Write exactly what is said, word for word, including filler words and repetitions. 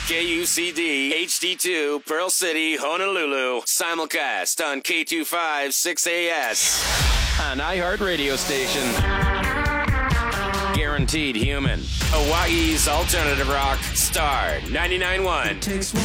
K U C D, H D two, Pearl City, Honolulu. Simulcast on K two five six A S. An iHeart radio station. Guaranteed human. Hawaii's alternative rock, Star ninety-nine point one.